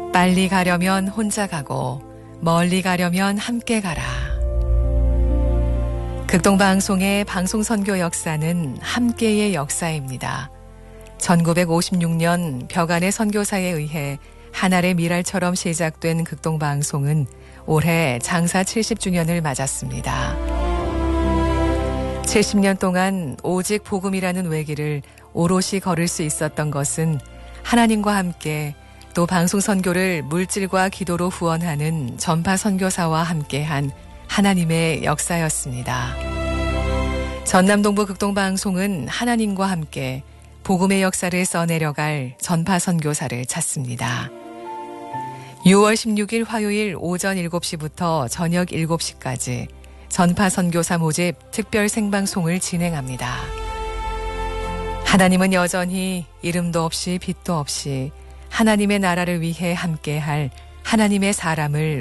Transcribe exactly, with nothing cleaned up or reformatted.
빨리 가려면 혼자 가고 멀리 가려면 함께 가라. 극동방송의 방송선교 역사는 함께의 역사입니다. 천구백오십육 년 벽안의 선교사에 의해 하늘의 미랄처럼 시작된 극동방송은 올해 장사 칠십 주년을 맞았습니다. 칠십 년 동안 오직 복음이라는 외길을 오롯이 걸을 수 있었던 것은 하나님과 함께 또 방송 선교를 물질과 기도로 후원하는 전파 선교사와 함께한 하나님의 역사였습니다. 전남동부 극동방송은 하나님과 함께 복음의 역사를 써내려갈 전파 선교사를 찾습니다. 유월 십육일 화요일 오전 일곱 시부터 저녁 일곱 시까지 전파 선교사 모집 특별 생방송을 진행합니다. 하나님은 여전히 이름도 없이 빛도 없이 하나님의 나라를 위해 함께할 하나님의 사람을